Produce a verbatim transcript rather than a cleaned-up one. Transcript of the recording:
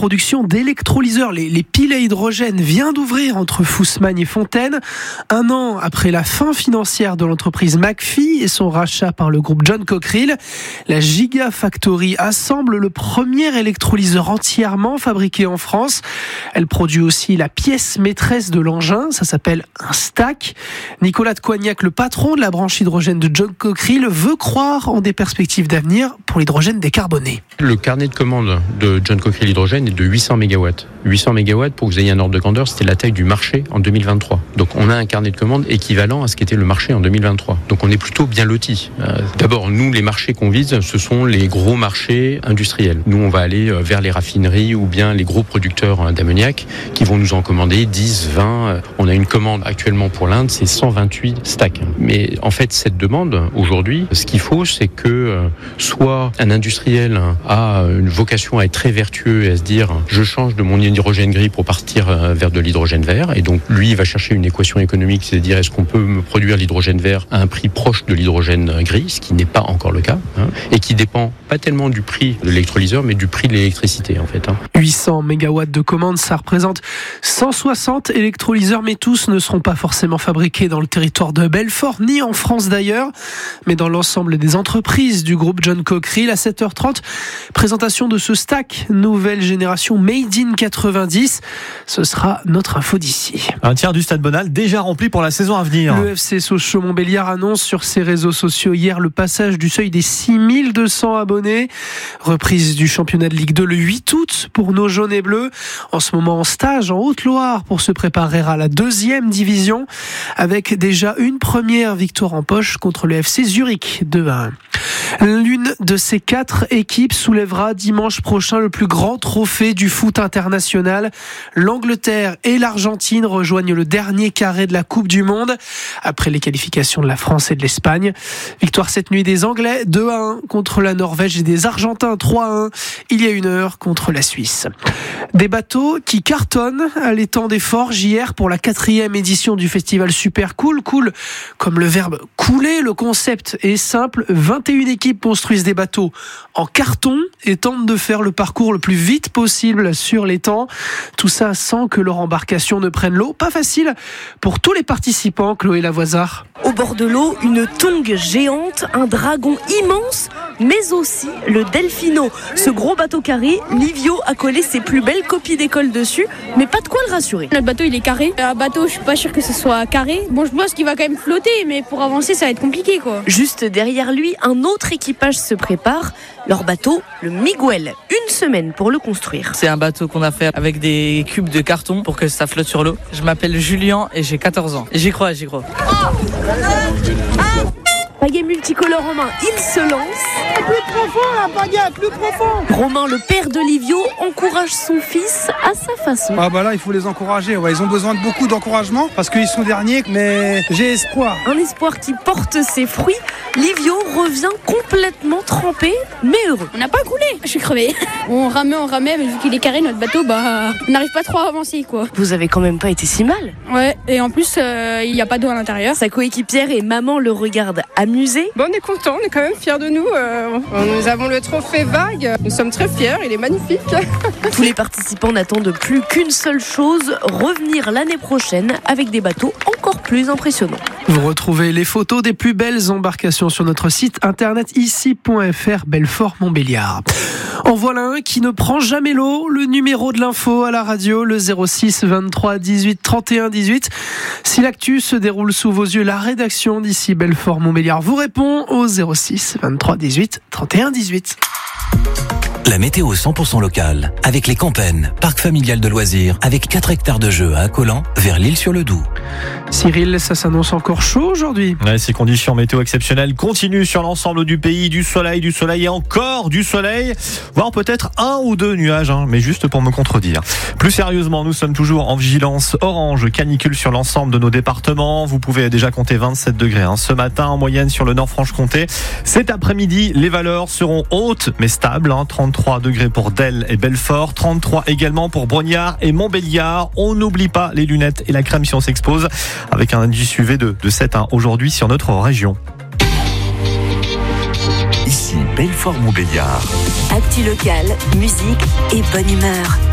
production d'électrolyseurs, les, les piles à hydrogène, vient d'ouvrir entre Fousmagne et Fontaine. Un an après la fin financière de l'entreprise McPhy et son rachat par le groupe John Cockerill, la Gigafactory assemble le premier électrolyseur entièrement fabriqué en France. Elle produit aussi la pièce maîtresse de l'engin, ça s'appelle un stack. Nicolas de Coignac, le patron de la branche hydrogène de John Cockerill, veut croire en des perspectives d'avenir pour l'hydrogène décarboné. Le carnet de commandes de John Cockerill Hydrogène est de huit cents mégawatts. huit cents mégawatts, pour que vous ayez un ordre de grandeur, c'était la taille du marché en deux mille vingt-trois. Donc on a un carnet de commandes équivalent à ce qu'était le marché en deux mille vingt-trois. Donc on est plutôt bien lotis. Euh, d'abord, nous, les marchés qu'on vise, ce sont les gros marchés industriels. Nous, on va aller vers les raffineries ou bien les gros producteurs d'ammoniac qui vont nous en commander dix, vingt. On a une commande actuellement pour l'Inde, c'est cent vingt-huit stacks. Mais en fait, cette demande, aujourd'hui, ce qu'il faut, c'est que euh, soit un industriel a une vocation à être très vertueux et à se dire « je change de mon hydrogène gris pour partir euh, vers de l'hydrogène vert ». Et donc, lui, il va chercher une équation économique, c'est-à-dire est-ce qu'on peut me produire l'hydrogène vert à un prix proche de l'hydrogène gris, ce qui n'est pas encore le cas, hein, et qui dépend pas tellement du prix de l'électrolyseur, mais du prix de l'électricité, en fait. Hein. huit cents mégawatts de commande, ça représente cent soixante électrolyseurs, mais tous ne seront pas forcément fabriqués dans le territoire de Belfort, ni en France d'ailleurs, mais dans l'ensemble des entreprises du groupe John Cockerill. À sept heures trente, présentation de ce stack, nouvelle génération Made in quatre-vingt-dix. Ce sera notre info d'ici. Un tiers du Stade Bonal déjà rempli pour la saison à venir. Le F C Sochaux-Montbéliard annonce sur ses réseaux sociaux hier le passage du seuil des six mille deux cents abonnés. Reprise du championnat de Ligue deux le huit août pour nos jaunes et bleus. En ce moment en stage en Haute-Loire pour se préparer à la deuxième division avec déjà une première victoire en poche contre le F C Zurich deux à un. L'une de ces quatre équipes soulèvera dimanche prochain le plus grand trophée du foot international. L'Angleterre et l'Argentine rejoignent le dernier carré de la Coupe du Monde après les qualifications de la France et de l'Espagne. Victoire cette nuit des Anglais deux à un contre la Norvège et des Argentins trois à un il y a une heure contre la Suisse. Des bateaux qui cartonnent à l'étang des Forges hier pour la quatrième édition du festival Super Cool. Cool comme le verbe couler, le concept est simple. vingt et une équipes construisent des bateaux en carton et tentent de faire le parcours le plus vite possible sur l'étang. Tout ça sans que leur embarcation ne prenne l'eau. Pas facile pour tous les participants, Chloé Lavoisard. Au bord de l'eau, une tongue géante, un dragon immense, mais aussi le Delfino. Ce gros bateau carré, Livio a collé ses plus belles copies d'école dessus, mais pas de quoi le rassurer. Notre bateau, il est carré. Un bateau, je suis pas sûr que ce soit carré. Bon, je pense qu'il va quand même flotter, mais pour avancer, ça va être compliqué, quoi. Juste derrière lui, un autre équipage se prépare. Leur bateau, le Miguel. Une semaine pour le construire. C'est un bateau qu'on a fait avec des cubes de carton pour que ça flotte sur l'eau. Je m'appelle Julien et j'ai quatorze ans. Et j'y crois, j'y crois. Pagaie multicolore en main, il se lance. Plus profond, la pagaie, plus profond. Romain, le père de Livio, encourage son fils à sa façon. Ah bah là, il faut les encourager. Ouais, ils ont besoin de beaucoup d'encouragement parce qu'ils sont derniers, mais j'ai espoir. Un espoir qui porte ses fruits. Livio revient complètement trempé, mais heureux. On n'a pas coulé. Je suis crevé. On ramait, on ramait, mais vu qu'il est carré, notre bateau, bah, on n'arrive pas trop à avancer, quoi. Vous avez quand même pas été si mal. Ouais, et en plus, il euh, n'y a pas d'eau à l'intérieur. Sa coéquipière et maman le regardent amusé. Bon, on est content, on est quand même fiers de nous. Euh, nous avons le trophée Vague. Nous sommes très fiers, il est magnifique. Tous les participants n'attendent plus qu'une seule chose, revenir l'année prochaine avec des bateaux encore plus impressionnants. Vous retrouvez les photos des plus belles embarcations sur notre site internet ici point f r Belfort-Montbéliard. En voilà un qui ne prend jamais l'eau, le numéro de l'info à la radio, le zéro six vingt-trois dix-huit trente et un dix-huit. Si l'actu se déroule sous vos yeux, la rédaction d'ici Belfort-Montbéliard vous répond au zéro six vingt-trois dix-huit trente et un dix-huit. La météo cent pour cent locale, avec les Campennes, parc familial de loisirs, avec quatre hectares de jeux à Accolant, vers l'Île-sur-le-Doubs. Cyril, ça s'annonce encore chaud aujourd'hui. Ouais, ces conditions météo exceptionnelles continuent sur l'ensemble du pays. Du soleil, du soleil et encore du soleil. Voire peut-être un ou deux nuages, hein, mais juste pour me contredire. Plus sérieusement, nous sommes toujours en vigilance orange, canicule sur l'ensemble de nos départements. Vous pouvez déjà compter vingt-sept degrés hein, ce matin en moyenne sur le Nord-Franche-Comté. Cet après-midi, les valeurs seront hautes mais stables. Hein, trente-trois degrés pour Delle et Belfort, trente-trois également pour Brognard et Montbéliard. On n'oublie pas les lunettes et la crème si on s'expose, avec un indice U V de, de sept hein, aujourd'hui sur notre région. Ici Belfort-Montbéliard. Actu local, musique et bonne humeur.